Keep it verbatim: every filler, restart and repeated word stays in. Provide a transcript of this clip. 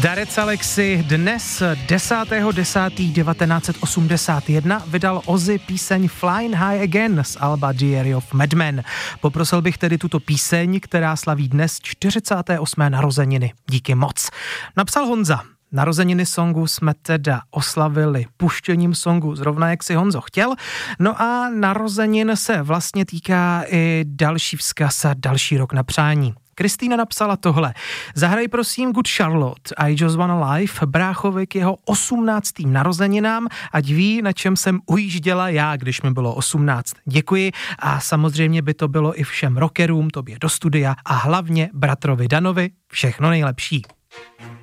Zdarec Alexi dnes desátého desátého devatenáct set osmdesát jedna vydal Ozzy píseň Flying High Again z alba Diary of Madman. Poprosil bych tedy tuto píseň, která slaví dnes čtyřicáté osmé narozeniny. Díky moc. Napsal Honza. Narozeniny songu jsme teda oslavili puštěním songu zrovna jak si Honzo chtěl. No a narozenin se vlastně týká i další vzkaz a další rok na přání. Kristýna napsala tohle. Zahraj prosím Good Charlotte, I Just Wanna Live bráchovi k jeho osmnáctým narozeninám, ať ví, na čem jsem ujížděla já, když mi bylo osmnáct. Děkuji a samozřejmě by to bylo i všem rockerům, tobě do studia a hlavně bratrovi Danovi všechno nejlepší.